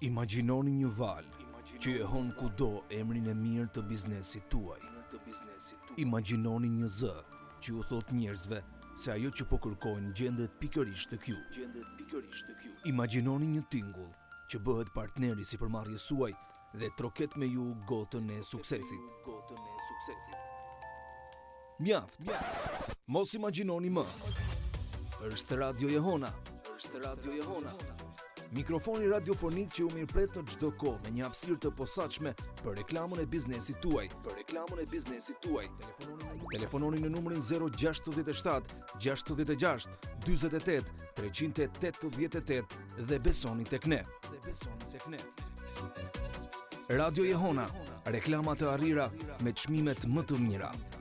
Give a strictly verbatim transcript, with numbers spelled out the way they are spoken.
Imagjinoni një valë që e hon kudo emrin e mirë të biznesit tuaj. Imagjinoni një zë që u thot njerëzve se ajo që po kërkojnë gjendet pikërisht tek ju. Imagjinoni një tingull që bëhet partneri sipërmarrjes suaj dhe troket me ju gotën e suksesit. Mjaft. Mos imagjinoni më. Është Radio Jehona. Është Radio Jehona. Mikrofoni radiofonik që u mirëpret në çdo kohë me një hapësirë të posaçme për reklamën e biznesit tuaj. Për reklamën e biznesit tuaj. Telefononi në numrin zero gjasht shtat gjasht gjasht dyzet e tet treqind e tetëdhjetë e tetë dhe besoni tek ne. Dhe besoni tek ne. Radio Jehona, reklama të arrira me çmimet më të mira.